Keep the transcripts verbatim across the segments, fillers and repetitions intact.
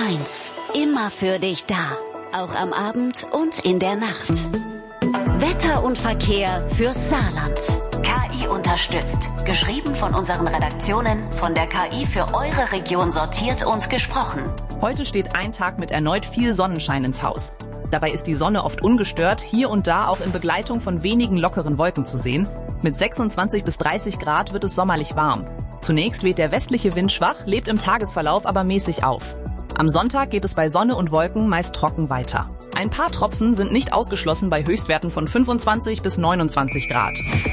eins. Immer für dich da. Auch am Abend und in der Nacht. Wetter und Verkehr fürs Saarland. K I unterstützt. Geschrieben von unseren Redaktionen, von der K I für eure Region sortiert und gesprochen. Heute steht ein Tag mit erneut viel Sonnenschein ins Haus. Dabei ist die Sonne oft ungestört, hier und da auch in Begleitung von wenigen lockeren Wolken zu sehen. Mit sechsundzwanzig bis dreißig Grad wird es sommerlich warm. Zunächst weht der westliche Wind schwach, lebt im Tagesverlauf aber mäßig auf. Am Sonntag geht es bei Sonne und Wolken meist trocken weiter. Ein paar Tropfen sind nicht ausgeschlossen bei Höchstwerten von fünfundzwanzig bis neunundzwanzig Grad.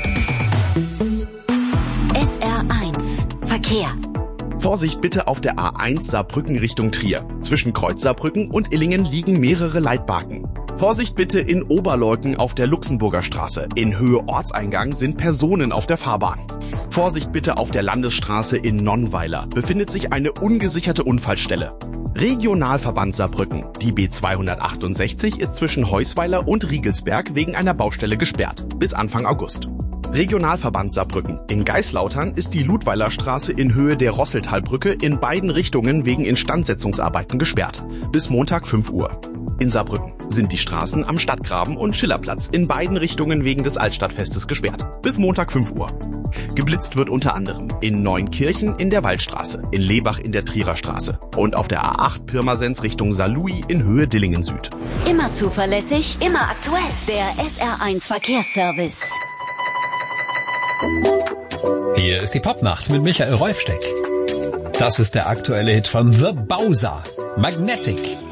S R eins Verkehr. Vorsicht bitte auf der A eins Saarbrücken Richtung Trier. Zwischen Kreuz Saarbrücken und Illingen liegen mehrere Leitbarken. Vorsicht bitte in Oberleuten auf der Luxemburger Straße. In Höhe Ortseingang sind Personen auf der Fahrbahn. Vorsicht bitte auf der Landesstraße in Nonnweiler. Befindet sich eine ungesicherte Unfallstelle. Regionalverband Saarbrücken. Die B zweihundertachtundsechzig ist zwischen Heusweiler und Riegelsberg wegen einer Baustelle gesperrt. Bis Anfang August. Regionalverband Saarbrücken. In Geislautern ist die Ludweiler Straße in Höhe der Rosseltalbrücke in beiden Richtungen wegen Instandsetzungsarbeiten gesperrt. Bis Montag fünf Uhr. In Saarbrücken sind die Straßen am Stadtgraben und Schillerplatz in beiden Richtungen wegen des Altstadtfestes gesperrt. Bis Montag fünf Uhr. Geblitzt wird unter anderem in Neunkirchen in der Waldstraße, in Lebach in der Trierer Straße und auf der A acht Pirmasens Richtung Saarlouis in Höhe Dillingen Süd. Immer zuverlässig, immer aktuell. Der S R eins Verkehrsservice. Hier ist die Popnacht mit Michael Rolfsteck. Das ist der aktuelle Hit von The Bowser, Magnetic.